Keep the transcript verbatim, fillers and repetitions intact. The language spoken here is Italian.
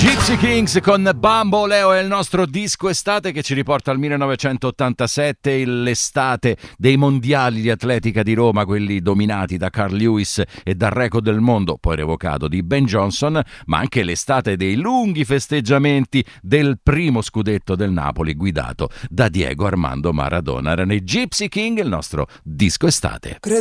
Gypsy Kings con Bamboleo è il nostro disco estate che ci riporta al millenovecentottantasette, l'estate dei mondiali di atletica di Roma, quelli dominati da Carl Lewis e dal record del mondo, poi revocato, di Ben Johnson, ma anche l'estate dei lunghi festeggiamenti del primo scudetto del Napoli guidato da Diego Armando Maradona. Erano i Gypsy King, il nostro disco estate.